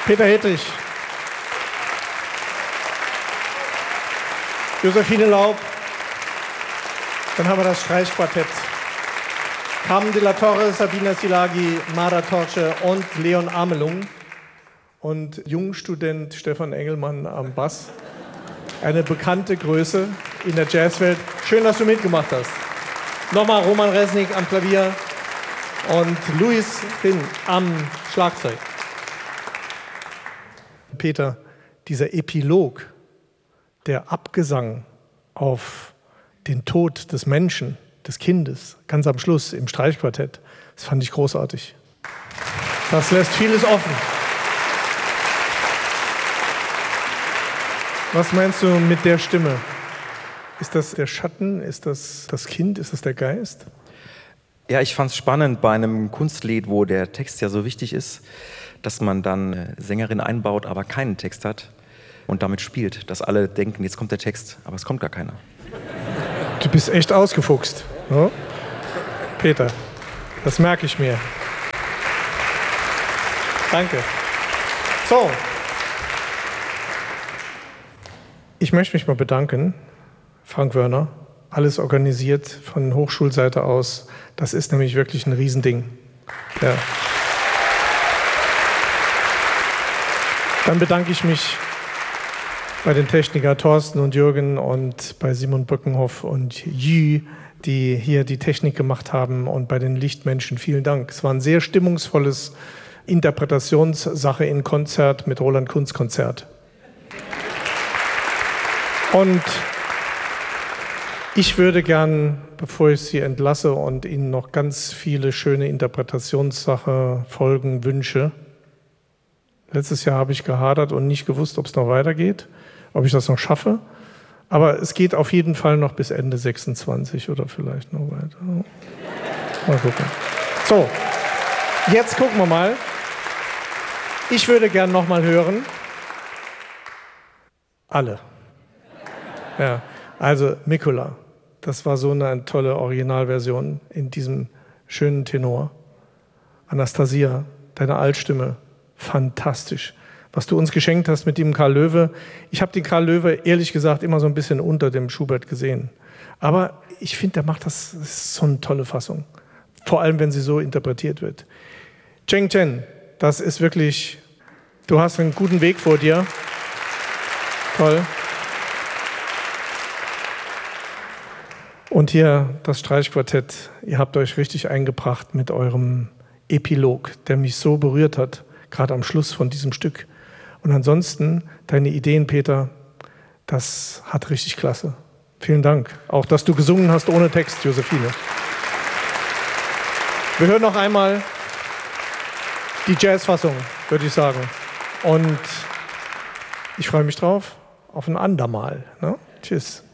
Peter Hedrich. Josephine Laub. Dann haben wir das Streichquartett. Carmen de la Torre, Sabina Silagi, Mara Torce und Leon Amelung. Und Jungstudent Stefan Engelmann am Bass. Eine bekannte Größe in der Jazzwelt. Schön, dass du mitgemacht hast. Nochmal Roman Resnick am Klavier und Luis Finn am Schlagzeug. Peter, dieser Epilog, der Abgesang auf den Tod des Menschen, des Kindes, ganz am Schluss im Streichquartett, das fand ich großartig. Das lässt vieles offen. Was meinst du mit der Stimme? Ist das der Schatten? Ist das das Kind? Ist das der Geist? Ja, ich fand es spannend bei einem Kunstlied, wo der Text ja so wichtig ist, dass man dann eine Sängerin einbaut, aber keinen Text hat und damit spielt, dass alle denken, jetzt kommt der Text, aber es kommt gar keiner. Du bist echt ausgefuchst, ne? Peter, das merke ich mir. Danke. So. Ich möchte mich mal bedanken, Frank Wörner, alles organisiert von Hochschulseite aus. Das ist nämlich wirklich ein Riesending. Ja. Dann bedanke ich mich bei den Technikern Thorsten und Jürgen und bei Simon Böckenhoff und Jü, die hier die Technik gemacht haben, und bei den Lichtmenschen. Vielen Dank. Es war ein sehr stimmungsvolles Interpretationssache in Konzert mit Roland Kunz Konzert. Und ich würde gern, bevor ich Sie entlasse und Ihnen noch ganz viele schöne Interpretationssache Folgen wünsche. Letztes Jahr habe ich gehadert und nicht gewusst, ob es noch weitergeht, ob ich das noch schaffe. Aber es geht auf jeden Fall noch bis Ende 26 oder vielleicht noch weiter. Mal gucken. So, jetzt gucken wir mal. Ich würde gern noch mal hören. Alle. Ja, also Mikula, das war so eine tolle Originalversion in diesem schönen Tenor. Anastasia, deine Altstimme, fantastisch. Was du uns geschenkt hast mit dem Karl Löwe. Ich habe den Karl Löwe ehrlich gesagt immer so ein bisschen unter dem Schubert gesehen. Aber ich finde, der macht das ist so eine tolle Fassung. Vor allem, wenn sie so interpretiert wird. Cheng Chen, das ist wirklich, du hast einen guten Weg vor dir. Toll. Und hier das Streichquartett, ihr habt euch richtig eingebracht mit eurem Epilog, der mich so berührt hat, gerade am Schluss von diesem Stück. Und ansonsten, deine Ideen, Peter, das hat richtig klasse. Vielen Dank. Auch, dass du gesungen hast ohne Text, Josephine. Wir hören noch einmal die Jazzfassung, würde ich sagen. Und ich freue mich drauf, auf ein andermal. Ne? Tschüss.